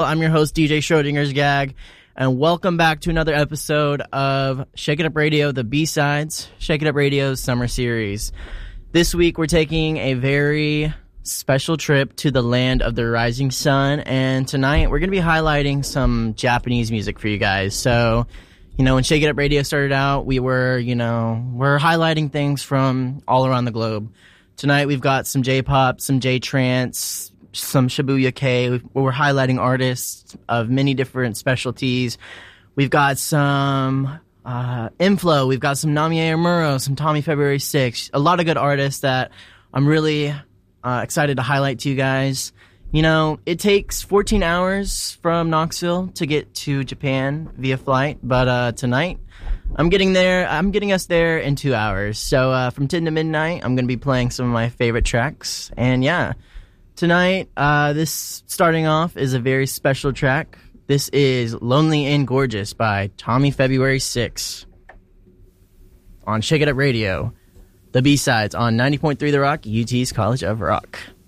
I'm your host, DJ Schrodinger's Gag, and welcome back to another episode of Shake It Up Radio, the B-Sides, Shake It Up Radio's summer series. This week, we're taking a very special trip to the land of the rising sun, and tonight, we're going to be highlighting some Japanese music for you guys. So, when Shake It Up Radio started out, we're highlighting things from all around the globe. Tonight, we've got some J-pop, some J-trance, some Shibuya K. We're highlighting artists of many different specialties. We've got some Inflow. We've got some Namie Amuro, some Tommy February 6th. A lot of good artists that I'm really excited to highlight to you guys. It takes 14 hours from Knoxville to get to Japan via flight, but tonight I'm getting us there in 2 hours. So from 10 to midnight, I'm going to be playing some of my favorite tracks. And yeah, tonight, this starting off is a very special track. This is Lonely and Gorgeous by Tommy February 6th on Shake It Up Radio, the B-Sides on 90.3 The Rock, UT's College of Rock.